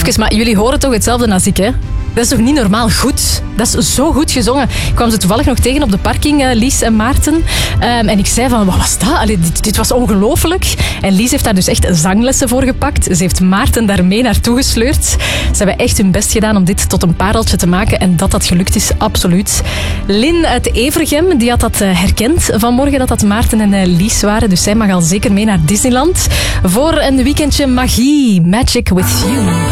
Even, maar jullie horen toch hetzelfde als ik, hè? Dat is toch niet normaal goed? Dat is zo goed gezongen. Ik kwam ze toevallig nog tegen op de parking, Lies en Maarten. En ik zei van, wat was dat? Allee, dit was ongelooflijk. En Lies heeft daar dus echt zanglessen voor gepakt. Ze heeft Maarten daarmee naartoe gesleurd. Ze hebben echt hun best gedaan om dit tot een pareltje te maken. En dat gelukt is, absoluut. Lynn uit Evergem, die had dat herkend vanmorgen, dat Maarten en Lies waren. Dus zij mag al zeker mee naar Disneyland. Voor een weekendje magie. Magic with you.